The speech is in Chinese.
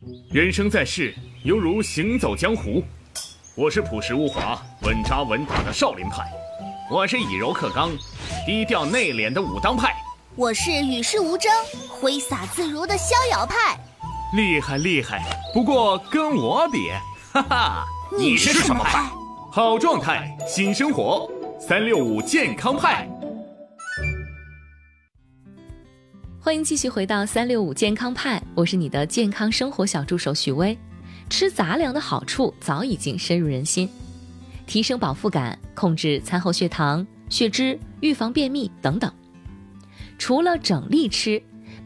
人生在世，犹如行走江湖。我是朴实无华、稳扎稳打的少林派，我是以柔克刚、低调内敛的武当派， 我是与世无争、挥洒自如的逍遥派。 厉害厉害，不过跟我比，哈哈， 你是什么派？ 好状态，新生活，365健康派。 欢迎继续回到365健康派，我是你的健康生活小助手许巍。吃杂粮的好处早已经深入人心，提升饱腹感，控制餐后血糖、血脂，预防便秘等等。除了整粒吃，